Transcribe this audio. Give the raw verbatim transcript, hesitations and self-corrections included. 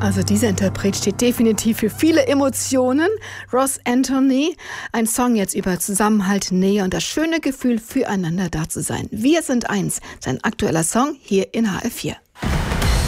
Also dieser Interpret steht definitiv für viele Emotionen. Ross Anthony, ein Song jetzt über Zusammenhalt, Nähe und das schöne Gefühl, füreinander da zu sein. Wir sind eins, sein aktueller Song hier in H F vier.